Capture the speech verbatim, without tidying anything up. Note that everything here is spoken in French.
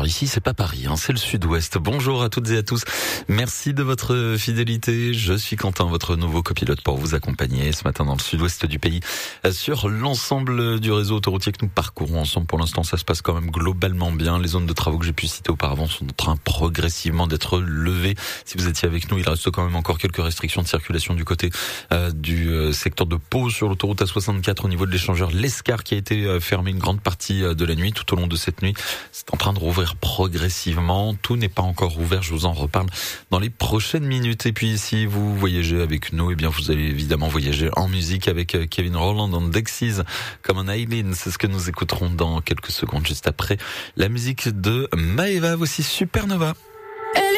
ici c'est pas Paris, hein, c'est le Sud-Ouest. Bonjour à toutes et à tous. Merci de votre fidélité. Je suis Quentin, votre nouveau copilote pour vous accompagner ce matin dans le Sud-Ouest du pays sur l'ensemble du réseau autoroutier que nous parcourons ensemble. Pour l'instant, ça se passe quand même globalement bien. Les zones de travaux que j'ai pu citer auparavant sont en train progressivement d'être levées. Si vous étiez avec nous, il reste quand même encore quelques restrictions de circulation du côté euh, du euh, secteur de Pau sur l'autoroute A soixante-quatre au niveau de l'échangeur L'Escar qui a été euh, fermé une grande partie euh, de la nuit. Tout au long de cette nuit, c'est en train de rouvrir progressivement. Tout n'est pas encore ouvert, je vous en reparle dans les prochaines minutes. Et puis si vous voyagez avec nous, eh bien vous allez évidemment voyager en musique avec Kevin Rowland and Dexys comme un Aileen. C'est ce que nous écouterons dans quelques secondes, juste après la musique de Maeva. Voici Supernova.